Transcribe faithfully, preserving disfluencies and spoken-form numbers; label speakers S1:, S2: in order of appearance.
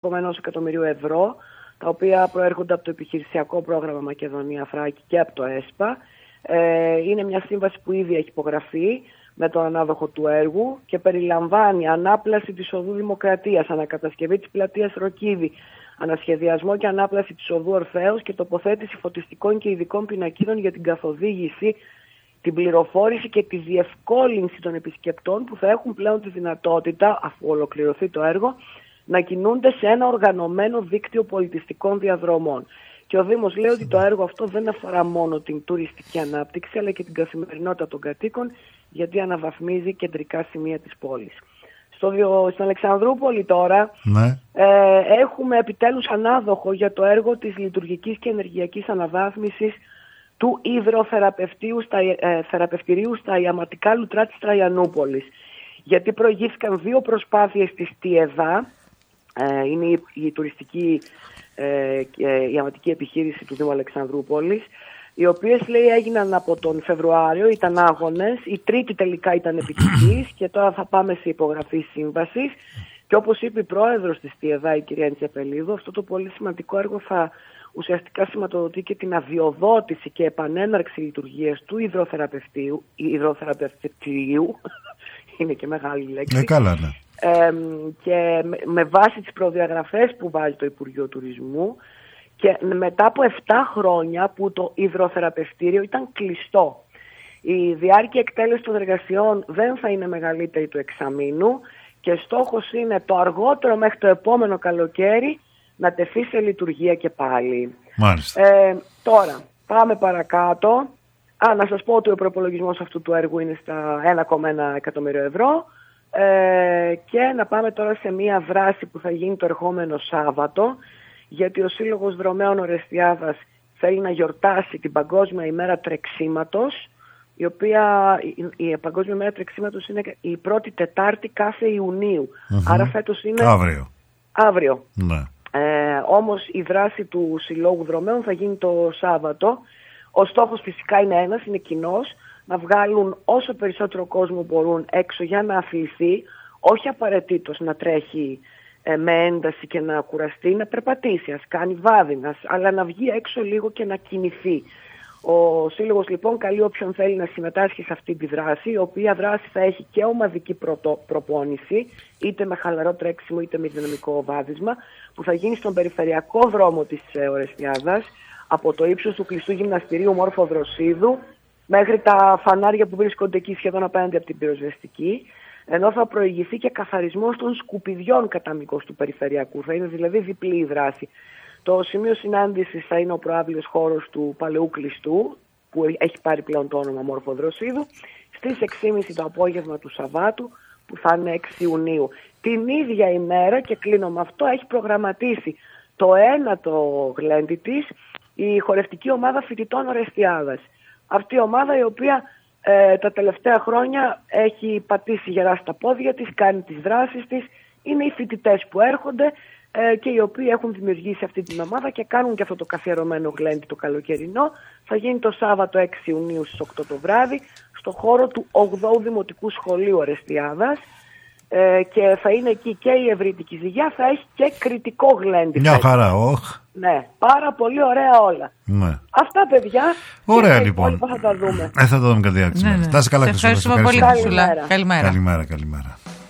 S1: ενός εκατομμυρίου ευρώ, τα οποία προέρχονται από το επιχειρησιακό πρόγραμμα Μακεδονία Θράκη και από το ΕΣΠΑ. Ε, είναι μια σύμβαση που ήδη έχει υπογραφεί με τον ανάδοχο του έργου και περιλαμβάνει ανάπλαση της οδού Δημοκρατίας, ανακατασκευή της πλατείας Ροκίδη, ανασχεδιασμό και ανάπλαση της οδού Ορφέως και τοποθέτηση φωτιστικών και ειδικών πινακίδων για την καθοδήγηση, την πληροφόρηση και τη διευκόλυνση των επισκεπτών που θα έχουν πλέον τη δυνατότητα, αφού ολοκληρωθεί το έργο, να κινούνται σε ένα οργανωμένο δίκτυο πολιτιστικών διαδρομών. Και ο Δήμος λέει ότι το έργο αυτό δεν αφορά μόνο την τουριστική ανάπτυξη, αλλά και την καθημερινότητα των κατοίκων, γιατί αναβαθμίζει κεντρικά σημεία της πόλης. Στο, στην Αλεξανδρούπολη τώρα
S2: ναι.
S1: ε, έχουμε επιτέλους ανάδοχο για το έργο της λειτουργικής και ενεργειακής αναβάθμισης του υδροθεραπευτηρίου στα, ε, θεραπευτηρίου στα ιαματικά λουτρά της Τραϊανούπολης. Γιατί προηγήθηκαν δύο προσπάθειες της ΤΙΕΔΑ, ε, είναι η, η τουριστική ε, η ιαματική επιχείρηση του Δήμου Αλεξανδρούπολης, οι οποίες λέει έγιναν από τον Φεβρουάριο, ήταν άγονες, η τρίτη τελικά ήταν επιτυχής και τώρα θα πάμε σε υπογραφή σύμβασης. Και όπως είπε η πρόεδρος της ΤΙΕΔΑ, η κυρία Ντσεπελίδου, αυτό το πολύ σημαντικό έργο θα ουσιαστικά σηματοδοτεί και την αδειοδότηση και επανέναρξη λειτουργίας του υδροθεραπευτηρίου, υδροθεραπευτηρίου είναι και μεγάλη λέξη,
S2: ε, καλά, ναι.
S1: ε, και με, με βάση τις προδιαγραφές που βάζει το Υπουργείο Τουρισμού, και μετά από επτά χρόνια που το υδροθεραπευτήριο ήταν κλειστό. Η διάρκεια εκτέλεσης των εργασιών δεν θα είναι μεγαλύτερη του εξαμήνου και στόχος είναι το αργότερο μέχρι το επόμενο καλοκαίρι να τεθεί σε λειτουργία και πάλι.
S2: Μάλιστα.
S1: Ε, τώρα, πάμε παρακάτω. Α, να σας πω ότι ο προπολογισμός αυτού του έργου είναι στα ένα κόμμα ένα εκατομμύριο ευρώ. Ε, και να πάμε τώρα σε μία δράση που θα γίνει το ερχόμενο Σάββατο, γιατί ο Σύλλογος Δρομέων Ορεστιάδας θέλει να γιορτάσει την Παγκόσμια ημέρα τρεξίματος, η οποία η, η Παγκόσμια ημέρα τρεξίματος είναι η πρώτη Τετάρτη κάθε Ιουνίου. Mm-hmm. Άρα φέτος είναι
S2: αύριο.
S1: Αύριο.
S2: Ναι.
S1: Ε, όμως η δράση του Συλλόγου Δρομέων θα γίνει το Σάββατο. Ο στόχος φυσικά είναι ένας, είναι κοινός, να βγάλουν όσο περισσότερο κόσμο μπορούν έξω για να αθληθεί, όχι απαραίτητος να τρέχει ε, με ένταση και να κουραστεί, να περπατήσει, ας κάνει βάδινα, αλλά να βγει έξω λίγο και να κινηθεί. Ο Σύλλογος λοιπόν καλεί όποιον θέλει να συμμετάσχει σε αυτή τη δράση, η οποία δράση θα έχει και ομαδική πρωτο, προπόνηση, είτε με χαλαρό τρέξιμο είτε με δυναμικό βάδισμα, που θα γίνει στον περιφερειακό δρόμο της ε, Ορεστιάδας, από το ύψος του κλειστού γυμναστηρίου Μόρφο Δροσίδου μέχρι τα φανάρια που βρίσκονται εκεί σχεδόν απέναντι από την πυροσβεστική, ενώ θα προηγηθεί και καθαρισμός των σκουπιδιών κατά μήκος του περιφερειακού. Θα είναι δηλαδή διπλή η δράση. Το σημείο συνάντησης θα είναι ο προάβλιος χώρος του Παλαιού Κλειστού, που έχει πάρει πλέον το όνομα Μόρφο Δροσίδου, στις έξι και μισή το απόγευμα του Σαββάτου, που θα είναι έξι Ιουνίου. Την ίδια ημέρα, και κλείνω με αυτό, έχει προγραμματίσει το ένατο γλέντι της η χορευτική ομάδα φοιτητών Ορεστιάδας. Αυτή η ομάδα η οποία ε, τα τελευταία χρόνια έχει πατήσει γερά στα πόδια της, κάνει τις δράσεις της, είναι οι φοιτητές που έρχονται ε, και οι οποίοι έχουν δημιουργήσει αυτή την ομάδα και κάνουν και αυτό το καθιερωμένο γλέντι το καλοκαιρινό. Θα γίνει το Σάββατο έξι Ιουνίου στις οκτώ το βράδυ στο χώρο του ογδόου Δημοτικού Σχολείου Ορεστιάδας. Ε, και θα είναι εκεί και η ευρύτικη ζυγιά, θα έχει και κριτικό γλέντι.
S2: Μια χαρά, όχ.
S1: Ναι, πάρα πολύ ωραία όλα.
S2: Ναι.
S1: Αυτά, παιδιά.
S2: Ωραία,
S1: και
S2: λοιπόν.
S1: θα τα δούμε.
S2: Ε, θα τα δούμε κατά τη διάρκεια της μέρας. Τα είσαι καλά,
S3: Ευχαριστούμε πολύ, Χρυσούλα. Καλημέρα.
S2: Καλημέρα, καλημέρα.